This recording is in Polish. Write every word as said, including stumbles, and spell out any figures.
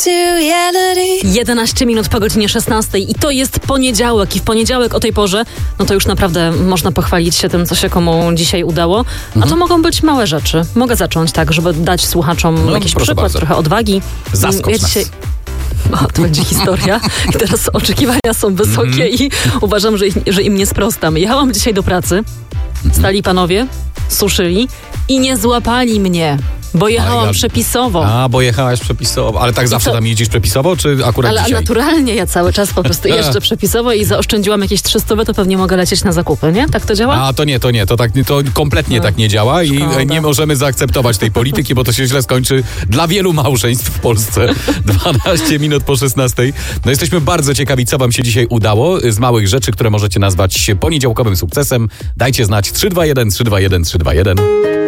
jedenaście minut po godzinie szesnastej i to jest poniedziałek i w poniedziałek o tej porze, no to już naprawdę można pochwalić się tym, co się komu dzisiaj udało. A Mhm. to mogą być małe rzeczy. Mogę zacząć tak, żeby dać słuchaczom No, jakiś proszę przykład, bardzo. trochę odwagi. Zaskocz ja nas. dzisiaj... O, to będzie historia. I teraz oczekiwania są wysokie Mhm. i uważam, że, ich, że im nie sprostam. Jechałam dzisiaj do pracy, stali panowie, suszyli i nie złapali mnie, bo jechałam ja- przepisowo. A, bo jechałaś przepisowo. Ale tak zawsze co? tam jeździsz przepisowo, czy akurat Ale dzisiaj? naturalnie ja cały czas po prostu jeżdżę przepisowo i zaoszczędziłam jakieś trzysta, to pewnie mogę lecieć na zakupy, nie? Tak to działa? A, to nie, to nie. To, tak, to kompletnie No. tak nie działa i Szkoda. nie możemy zaakceptować tej polityki, bo to się źle skończy dla wielu małżeństw w Polsce. dwanaście minut po szesnastej. No jesteśmy bardzo ciekawi, co wam się dzisiaj udało z małych rzeczy, które możecie nazwać poniedziałkowym sukcesem. Dajcie znać trzy dwa jeden trzy dwa jeden trzy dwa jeden.